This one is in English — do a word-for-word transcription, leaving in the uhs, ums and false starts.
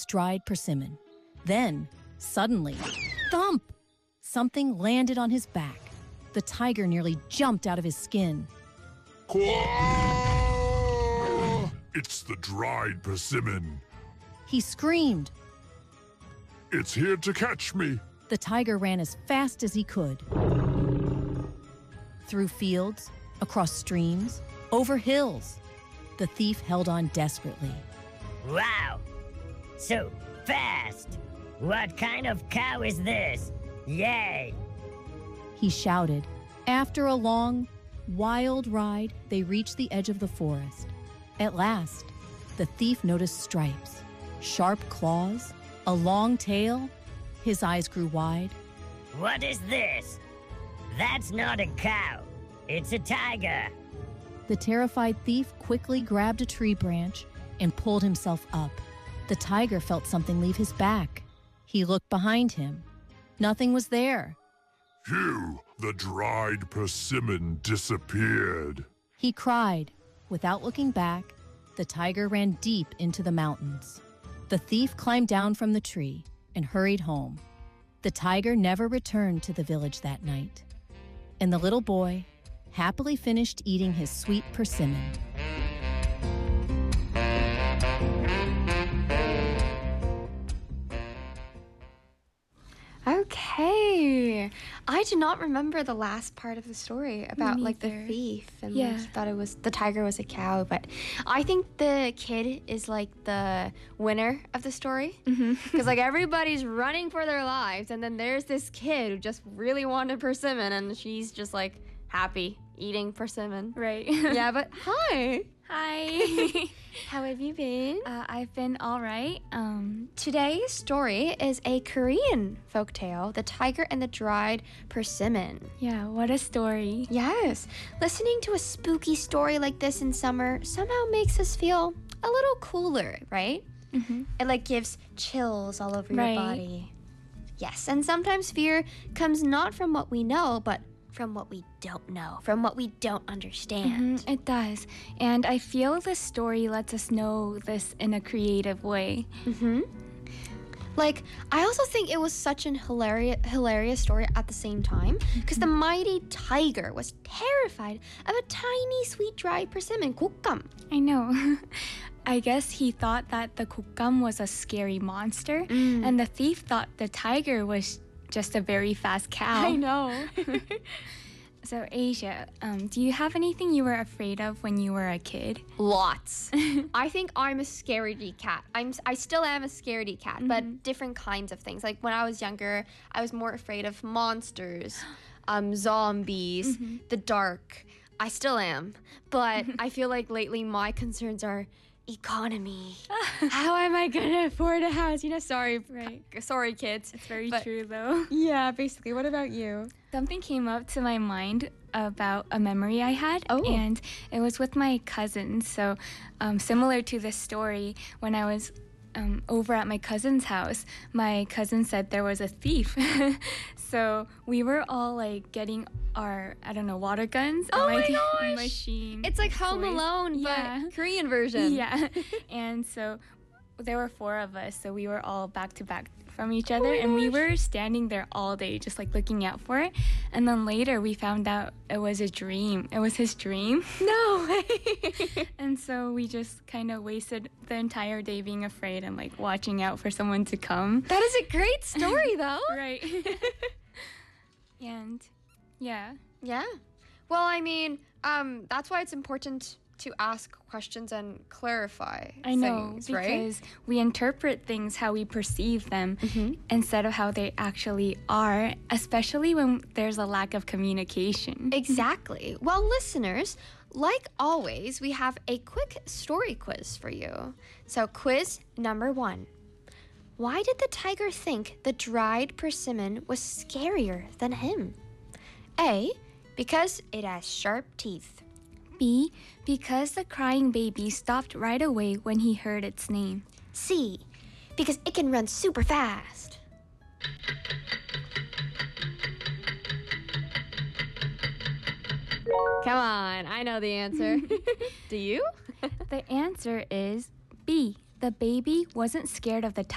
dried persimmon. Then, suddenly, thump! Something landed on his back. The tiger nearly jumped out of his skin. Quack! It's the dried persimmon. He screamed. It's here to catch me. The tiger ran as fast as he could. Through fields, across streams, over hills. The thief held on desperately. Wow! So fast! What kind of cow is this? Yay! He shouted. After a long, wild ride, they reached the edge of the forest. At last, the thief noticed stripes, sharp claws, a long tail. His eyes grew wide. What is this? That's not a cow. It's a tiger. The terrified thief quickly grabbed a tree branch and pulled himself up. The tiger felt something leave his back. He looked behind him. Nothing was there. Phew, the dried persimmon disappeared. He cried. Without looking back, the tiger ran deep into the mountains. The thief climbed down from the tree and hurried home. The tiger never returned to the village that night. And the little boy happily finished eating his sweet persimmon. Okay. I do not remember the last part of the story about like the neither. thief and Yeah. like, he thought it was the tiger was a cow, but I think the kid is like the winner of the story because like everybody's running for their lives, and then there's this kid who just really wanted persimmon, and she's just like happy eating persimmon. Right. Yeah, but hi. Hi. How have you been? uh, I've been all right. Um, Today's story is a Korean folktale, The Tiger and the Dried Persimmon. yeah, what a story. Yes, listening to a spooky story like this in summer somehow makes us feel a little cooler, right? Mm-hmm. It like gives chills all over Right. your body. Yes, and sometimes fear comes not from what we know, but from what we don't know, from what we don't understand. Mhm, it does. And I feel this story lets us know this in a creative way. Mm-hmm. Like, I also think it was such an hilarious, hilarious story at the same time because the mighty tiger was terrified of a tiny, sweet, dry persimmon, gokgam. I know. I guess he thought that the kukam was a scary monster, Mm. and the thief thought the tiger was just a very fast cow. know. So, Asia, um, do you have anything you were afraid of when you were a kid? Lots. I think I'm a scaredy cat. I'm I still am a scaredy cat, but different kinds of things. Like when I was younger, I was more afraid of monsters, um, zombies, the dark. I still am, but I feel like lately my concerns are economy. How am I gonna afford a house? You know, sorry, Right. sorry, kids. It's very But- true, though. Yeah, basically. What about you? Something came up to my mind about a memory I had, Oh. and it was with my cousins. So, um, similar to this story, when I was um, over at my cousin's house, my cousin said there was a thief. So we were all like getting our, I don't know, water guns. Oh and, my like, gosh! Machine. It's like Home toys. Alone, Yeah. but Korean version. Yeah. And so there were four of us, so we were all back to back from each other, my and we gosh. were standing there all day just like looking out for it. And then later we found out it was a dream. It was his dream. No way. And so we just kind of wasted the entire day being afraid and like watching out for someone to come. That is a great story, though. Right. And yeah. Yeah. Well, I mean, um, that's why it's important to ask questions and clarify I know, things, right? because we interpret things how we perceive them Mm-hmm. instead of how they actually are, especially when there's a lack of communication. Exactly. Well, listeners, like always, we have a quick story quiz for you. So, quiz number one. Why did the tiger think the dried persimmon was scarier than him? A, because it has sharp teeth. B, because the crying baby stopped right away when he heard its name. C, because it can run super fast. Come on, I know the answer. Do you? The answer is B, the baby wasn't scared of the